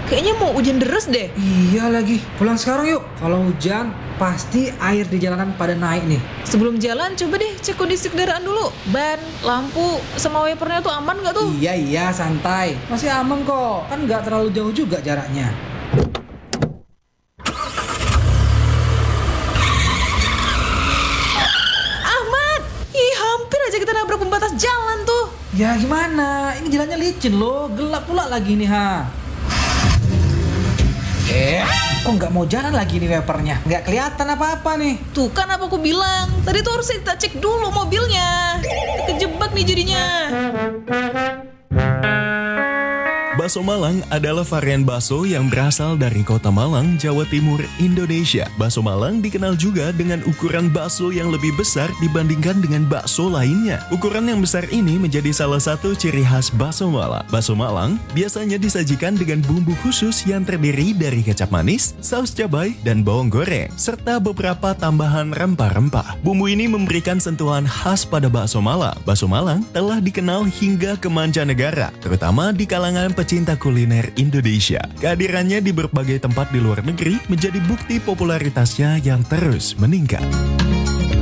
kayaknya mau hujan deras deh. Iya lagi, pulang sekarang yuk. Kalau hujan, pasti air di jalanan pada naik nih. Sebelum jalan, coba deh cek kondisi kendaraan dulu. Ban, lampu, sama wipernya tuh aman nggak tuh? Iya, santai. Masih aman kok, kan nggak terlalu jauh juga jaraknya. Ahmad, hampir aja kita nabrak pembatas jalan tuh. Ya gimana, ini jalannya licin loh, gelap pula lagi nih kok nggak mau jalan lagi nih wipernya? Nggak kelihatan apa-apa nih. Tuh kan apa aku bilang, tadi tuh harus kita cek dulu mobilnya. Kejebak nih jadinya. Bakso Malang adalah varian bakso yang berasal dari kota Malang, Jawa Timur, Indonesia. Bakso Malang dikenal juga dengan ukuran bakso yang lebih besar dibandingkan dengan bakso lainnya. Ukuran yang besar ini menjadi salah satu ciri khas bakso Malang. Bakso Malang biasanya disajikan dengan bumbu khusus yang terdiri dari kecap manis, saus cabai, dan bawang goreng, serta beberapa tambahan rempah-rempah. Bumbu ini memberikan sentuhan khas pada bakso Malang. Bakso Malang telah dikenal hingga ke mancanegara, terutama di kalangan pecinta kuliner Indonesia. Kehadirannya di berbagai tempat di luar negeri menjadi bukti popularitasnya yang terus meningkat.